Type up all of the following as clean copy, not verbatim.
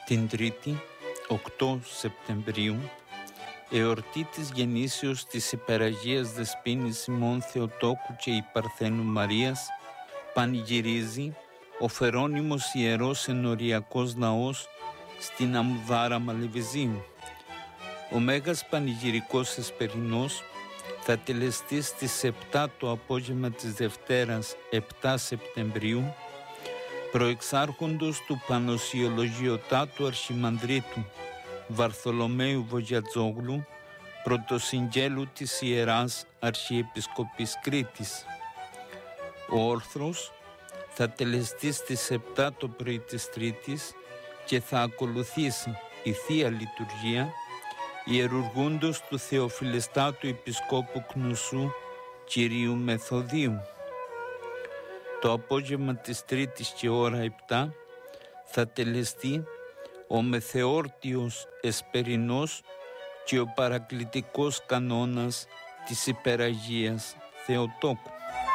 Την Τρίτη, 8 Σεπτεμβρίου, εορτή της γεννήσεως της Υπεραγίας Δεσποίνης Ημών Θεοτόκου και η Παρθένου Μαρίας, πανηγυρίζει ο Φερόνιμος Ιερός Ενοριακός Ναός στην Αμμουδάρα Μαλεβιζίου. Ο Μέγας Πανηγυρικός Εσπερινός θα τελεστεί στις 7 το απόγευμα της Δευτέρας 7 Σεπτεμβρίου, προεξάρχοντος του Πανοσιολογιωτάτου Αρχιμανδρίτου Βαρθολομαίου Βογιατζόγλου, πρωτοσυγγέλου της Ιεράς Αρχιεπισκοπής Κρήτης. Ο όρθρος θα τελεστεί στις 7 το πρωί της Τρίτης και θα ακολουθήσει η Θεία Λειτουργία ιερουργούντος του Θεοφιλεστάτου Επισκόπου Κνουσού Κυρίου Μεθοδίου. Το απόγευμα της Τρίτης και ώρα 7 θα τελεστεί ο μεθεόρτιος Εσπερινός και ο παρακλητικός κανόνας της Υπεραγίας Θεοτόκου.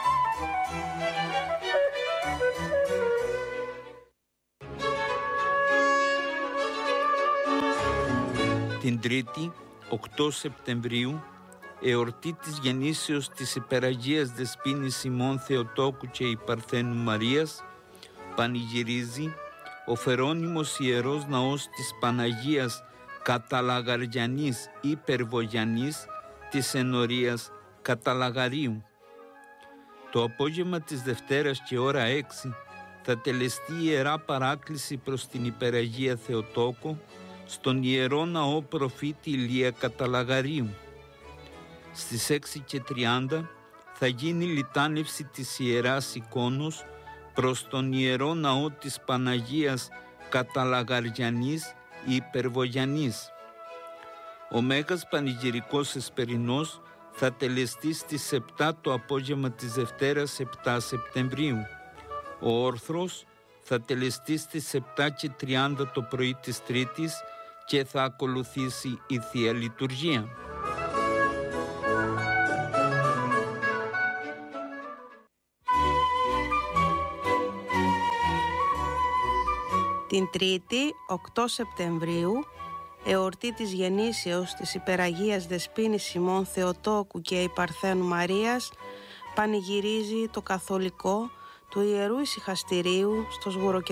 Την Τρίτη, 8 Σεπτεμβρίου, εορτή της γεννήσεως της Υπεραγίας Δεσποίνης Ημών Θεοτόκου και η Παρθένου Μαρίας, πανηγυρίζει ο Φερόνιμος Ιερός Ναός της Παναγίας Καταλαγαριανής Υπερβογιανής της Ενορίας Καταλαγαρίου. Το απόγευμα της Δευτέρας και ώρα 6 θα τελεστεί η Ιερά Παράκληση προς την Υπεραγία Θεοτόκο στον Ιερό Ναό Προφήτη Ηλία Καταλαγαρίου. Στις 6:30 θα γίνει λιτάνευση της Ιεράς Εικόνος προς τον Ιερό Ναό της Παναγίας Καταλαγαριανής Υπερβογιανής. Ο Μέγας Πανηγυρικός Εσπερινός θα τελεστεί στις 7 το απόγευμα της Δευτέρας 7 Σεπτεμβρίου. Ο όρθρος θα τελεστεί στις 7:30 το πρωί της Τρίτης και θα ακολουθήσει η Θεία Λειτουργία. Την Τρίτη, 8 Σεπτεμβρίου, εορτή της γεννήσεως της Υπεραγίας Δεσποίνης Ημών Θεοτόκου και η Παρθένου Μαρίας, πανηγυρίζει το καθολικό του Ιερού Ησυχαστηρίου στο